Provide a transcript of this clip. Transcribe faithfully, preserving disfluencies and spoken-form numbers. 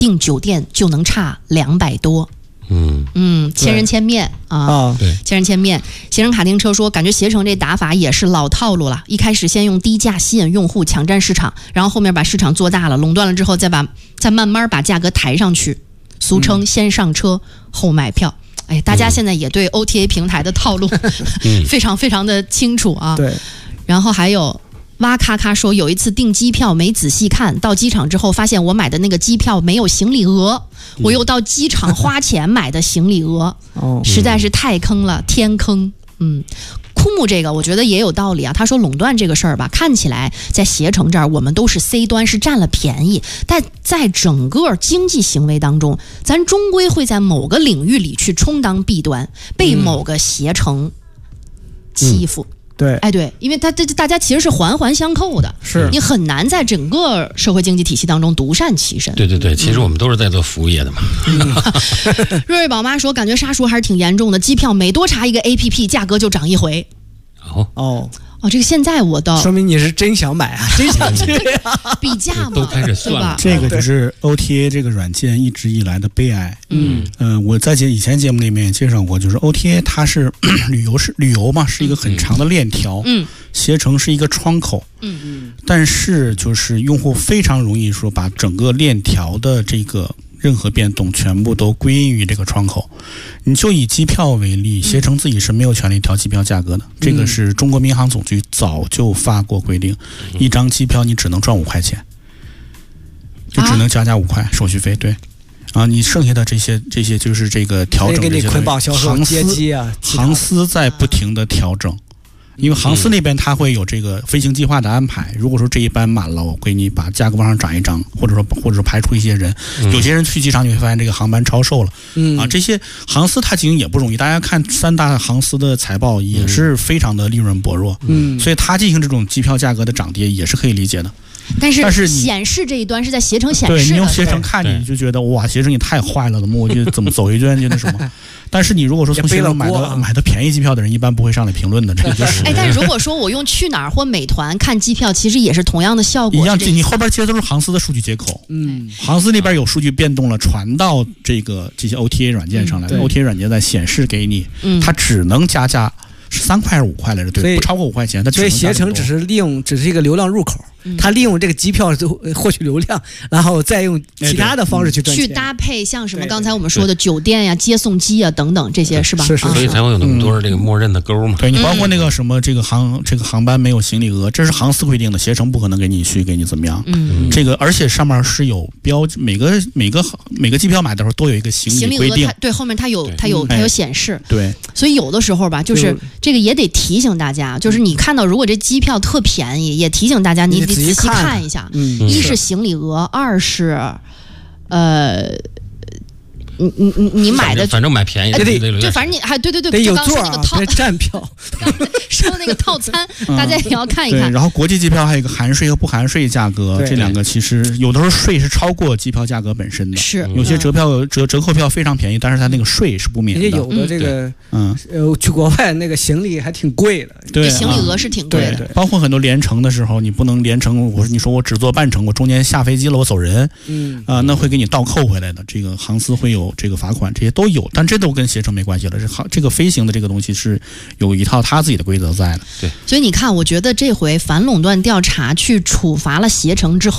订酒店就能差两百多。 嗯嗯，千人千面啊， 对， 千人千面。携程卡丁车说，感觉携程这打法也是老套路了，一开始先用低价吸引用户，抢占市场，然后后面把市场做大了，垄断了之后，再把再慢慢把价格抬上去，俗称先上车、嗯、后买票。哎，大家现在也对 O T A 平台的套路、嗯、非常非常的清楚啊。 对， 然后还有。哇咔咔说，有一次订机票没仔细看，到机场之后发现我买的那个机票没有行李额，嗯、我又到机场花钱买的行李额，哦、实在是太坑了，天坑。嗯，枯木这个我觉得也有道理啊。他说垄断这个事儿吧，看起来在携程这儿我们都是 C 端是占了便宜，但在整个经济行为当中，咱终归会在某个领域里去充当 B 端，被某个携程欺负。嗯对， 哎，对，因为它这大家其实是环环相扣的， 是你很难在整个社会经济体系当中独善其身。 对对对，其实我们都是在做服务业的嘛。 嗯、瑞瑞宝妈说，感觉杀熟还是挺严重的，机票每多查一个 A P P， 价格就涨一回。 哦哦。 哦，这个现在我倒说明你是真想买啊，真想去啊， 比价嘛， 都开始算了。 这个就是 O T A 这个软件一直以来的悲哀。 嗯， 呃，我在节以前节目里面也介绍过，就是 O T A 它是旅游是旅游嘛，是一个很长的链条。 嗯， 携程是一个窗口。 嗯嗯， 但是就是用户非常容易说把整个链条的这个任何变动全部都归因于这个窗口。你就以机票为例，携程自己是没有权利调机票价格的，嗯、这个是中国民航总局早就发过规定，嗯、一张机票你只能赚五块钱，就只能加价五块、啊、手续费。对，啊，你剩下的这些这些就是这个调整这些捆绑销售接机啊， 航司在不停的调整。因为航司那边它会有这个飞行计划的安排，如果说这一班满了，我给你把价格往上涨一涨，或者说或者说排除一些人，有些人去机场你会发现这个航班超售了，嗯啊，这些航司它经营也不容易，大家看三大航司的财报也是非常的利润薄弱，嗯，所以它进行这种机票价格的涨跌也是可以理解的。 但是但是显示这一端是在携程显示的， 对，你用携程看你就觉得哇，携程也太坏了，怎么我就怎么走一圈就那什么。但是你如果说从携程买的买的便宜机票的人，一般不会上来评论的，这个就是。 哎，但是如果说我用去哪儿或美团看机票，其实也是同样的效果。 一样，你后边接的都是航司的数据接口，嗯，航司那边有数据变动了，传到这个这些 O T A 软件上来、嗯、，O T A 软件再显示给你，嗯，它只能加价。是三块还是五块来着？对，不超过五块钱。它所以携程只是利用，只是一个流量入口，嗯、它利用这个机票获取流量，然后再用其他的方式去赚钱。 去搭配像什么刚才我们说的酒店呀、接送机啊等等这些是吧？ 是是， 所以才会有那么多这个默认的勾嘛。 对，你包括那个什么这个航这个航班没有行李额，这是航司规定的，携程不可能给你去给你怎么样。嗯，这个而且上面是有标，每个每个每个机票买的时候都有一个行李规定。 对，后面它有它有它有显示。 对， 所以有的时候吧，就是这个也得提醒大家，就是你看到如果这机票特便宜，也提醒大家你得仔细看一下。嗯，一是行李额，二是呃。你你你你买的反正买便宜的， 就反正你还对对对， 得有座啊， 别站票。 说的那个套餐，大家也要看一看。 对，然后国际机票还有一个含税和不含税价格，这两个其实有的时候税是超过机票价格本身的。 是， 有些折票折折扣票非常便宜，但是它那个税是不免的。 有的这个嗯呃去国外那个行李还挺贵的， 对， 行李额是挺贵的。 对，包括很多联程的时候，你不能联程，我你说我只坐半程，我中间下飞机了，我走人，嗯啊，那会给你倒扣回来的。这个航司会有这个罚款，这些都有，但这都跟携程没关系了。这航这个飞行的这个东西是有一套他自己的规则在的。 对， 所以你看，我觉得这回反垄断调查去处罚了携程之后。